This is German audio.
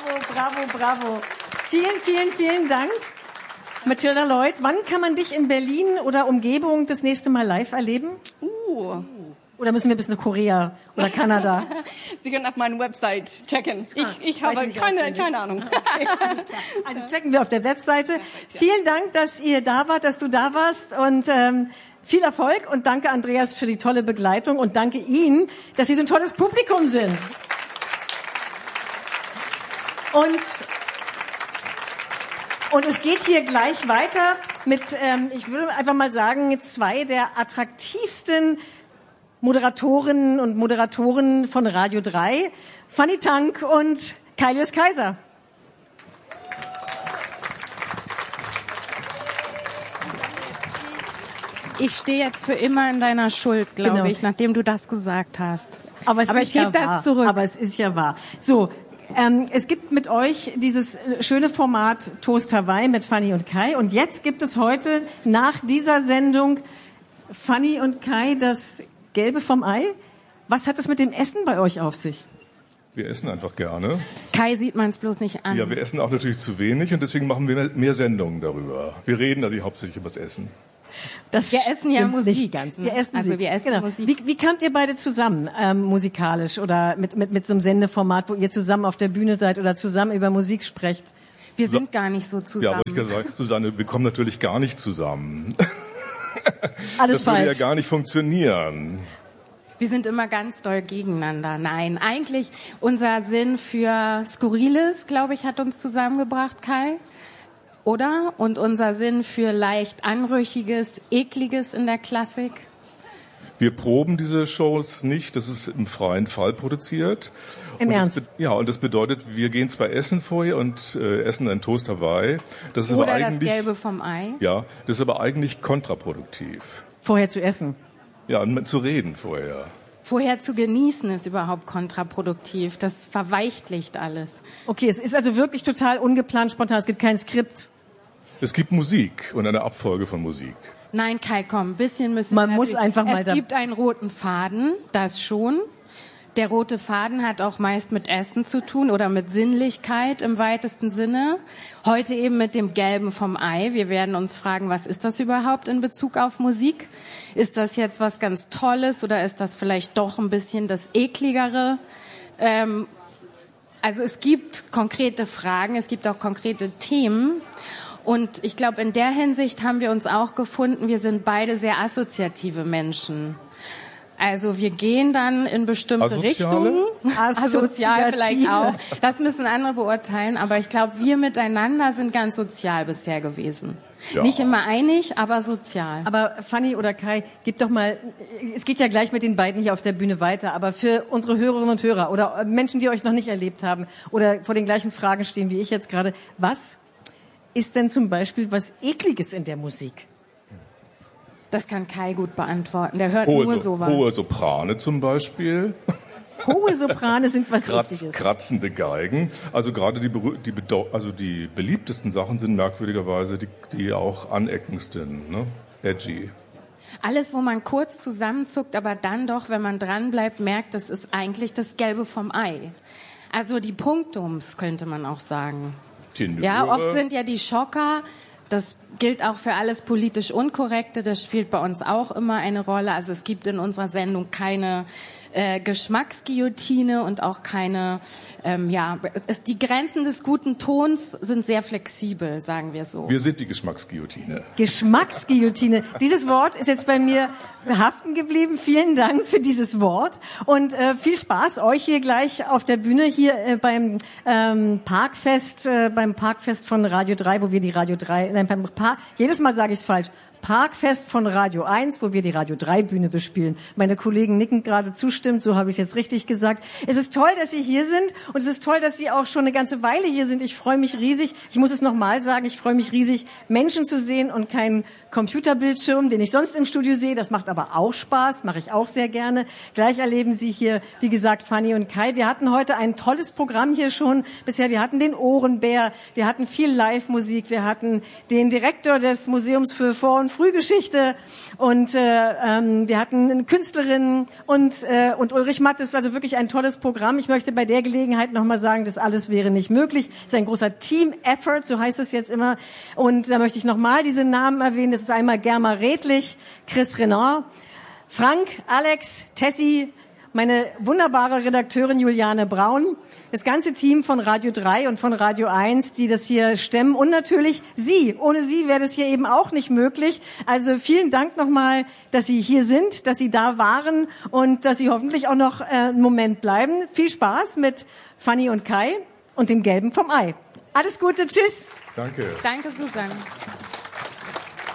bravo. Vielen Dank. Mathilda Lloyd, wann kann man dich in Berlin oder Umgebung das nächste Mal live erleben? Oder müssen wir bis nach Korea oder Kanada? Sie können auf meiner Website checken. Ich habe keine Ahnung. Okay, also checken wir auf der Webseite. Vielen Dank, dass ihr da wart, dass du da warst und viel Erfolg und danke Andreas für die tolle Begleitung und danke Ihnen, dass Sie so ein tolles Publikum sind. Und es geht hier gleich weiter mit, ich würde einfach mal sagen, 2 der attraktivsten Moderatorinnen und Moderatoren von Radio 3, Fanny Tank und Kaius Kaiser. Ich stehe jetzt für immer in deiner Schuld, glaube ich, nachdem du das gesagt hast. Aber ich gebe das zurück. Aber es ist ja wahr. So, es gibt mit euch dieses schöne Format Toast Hawaii mit Fanny und Kai. Und jetzt gibt es heute nach dieser Sendung Fanny und Kai das Gelbe vom Ei. Was hat es mit dem Essen bei euch auf sich? Wir essen einfach gerne. Kai sieht man es bloß nicht an. Ja, wir essen auch natürlich zu wenig und deswegen machen wir mehr Sendungen darüber. Wir reden also hauptsächlich über das Essen. Wir essen ja Musik. Nicht ganz. Wir essen genau. Musik. Wie kamt ihr beide zusammen musikalisch oder mit so einem Sendeformat, wo ihr zusammen auf der Bühne seid oder zusammen über Musik sprecht? Wir sind gar nicht so zusammen. Ja, wollte ich gerade sagen, Susanne, wir kommen natürlich gar nicht zusammen. Alles falsch. Das würde ja gar nicht funktionieren. Wir sind immer ganz doll gegeneinander. Nein, eigentlich unser Sinn für Skurriles, glaube ich, hat uns zusammengebracht, Kai. Oder? Und unser Sinn für leicht Anrüchiges, Ekliges in der Klassik. Wir proben diese Shows nicht, das ist im freien Fall produziert. Im Ernst? Und das bedeutet, wir gehen zwar essen vorher und essen ein Toast Hawaii. Das ist Oder aber eigentlich, das Gelbe vom Ei. Ja, das ist aber eigentlich kontraproduktiv. Vorher zu essen? Ja, zu reden vorher. Vorher zu genießen ist überhaupt kontraproduktiv. Das verweichlicht alles. Okay, es ist also wirklich total ungeplant, spontan. Es gibt kein Skript. Es gibt Musik und eine Abfolge von Musik. Nein, Kai, komm, ein bisschen müssen Man wir muss einfach mal Es gibt einen roten Faden, das schon. Der rote Faden hat auch meist mit Essen zu tun oder mit Sinnlichkeit im weitesten Sinne. Heute eben mit dem Gelben vom Ei. Wir werden uns fragen, was ist das überhaupt in Bezug auf Musik? Ist das jetzt was ganz Tolles oder ist das vielleicht doch ein bisschen das Ekligere? Also es gibt konkrete Fragen, es gibt auch konkrete Themen. Und ich glaube, in der Hinsicht haben wir uns auch gefunden, wir sind beide sehr assoziative Menschen. Also wir gehen dann in bestimmte Richtungen. Asozial vielleicht auch. Das müssen andere beurteilen. Aber ich glaube, wir miteinander sind ganz sozial bisher gewesen. Ja. Nicht immer einig, aber sozial. Aber Fanny oder Kai, gib doch mal, es geht ja gleich mit den beiden hier auf der Bühne weiter, aber für unsere Hörerinnen und Hörer oder Menschen, die euch noch nicht erlebt haben oder vor den gleichen Fragen stehen wie ich jetzt gerade, was ist denn zum Beispiel was Ekliges in der Musik? Das kann Kai gut beantworten. Der hört nur sowas. Hohe Soprane zum Beispiel. Hohe Soprane sind was Ekliges. Kratzende Geigen. Also gerade die beliebtesten Sachen sind merkwürdigerweise die auch aneckendsten, ne? Edgy. Alles, wo man kurz zusammenzuckt, aber dann doch, wenn man dranbleibt, merkt, das ist eigentlich das Gelbe vom Ei. Also die Punktums, könnte man auch sagen. Tenöre. Ja, oft sind ja die Schocker, das gilt auch für alles politisch Unkorrekte, das spielt bei uns auch immer eine Rolle. Also es gibt in unserer Sendung keine Geschmacksguillotine und auch keine, die Grenzen des guten Tons sind sehr flexibel, sagen wir so. Wir sind die Geschmacksguillotine. Geschmacksguillotine. Dieses Wort ist jetzt bei mir haften geblieben. Vielen Dank für dieses Wort und viel Spaß euch hier gleich auf der Bühne hier beim Parkfest von Radio 3, wo wir die Radio 3, jedes Mal sage ich es falsch. Parkfest von Radio 1, wo wir die Radio 3 Bühne bespielen. Meine Kollegen nicken gerade zustimmt, so habe ich es jetzt richtig gesagt. Es ist toll, dass Sie hier sind und es ist toll, dass Sie auch schon eine ganze Weile hier sind. Ich freue mich riesig, ich muss es nochmal sagen, ich freue mich riesig, Menschen zu sehen und keinen Computerbildschirm, den ich sonst im Studio sehe. Das macht aber auch Spaß, mache ich auch sehr gerne. Gleich erleben Sie hier, wie gesagt, Fanny und Kai. Wir hatten heute ein tolles Programm hier schon bisher. Wir hatten den Ohrenbär, wir hatten viel Live-Musik, wir hatten den Direktor des Museums für Vor- und Frühgeschichte und wir hatten eine Künstlerin und Ulrich Mattes, also wirklich ein tolles Programm. Ich möchte bei der Gelegenheit nochmal sagen, das alles wäre nicht möglich. Es ist ein großer Team-Effort, so heißt es jetzt immer. Und da möchte ich nochmal diese Namen erwähnen. Das ist einmal Germa Redlich, Chris Renard, Frank, Alex, Tessie, meine wunderbare Redakteurin Juliane Braun, das ganze Team von Radio 3 und von Radio 1, die das hier stemmen und natürlich Sie. Ohne Sie wäre das hier eben auch nicht möglich. Also vielen Dank nochmal, dass Sie hier sind, dass Sie da waren und dass Sie hoffentlich auch noch einen Moment bleiben. Viel Spaß mit Fanny und Kai und dem Gelben vom Ei. Alles Gute, tschüss. Danke. Danke, Susanne.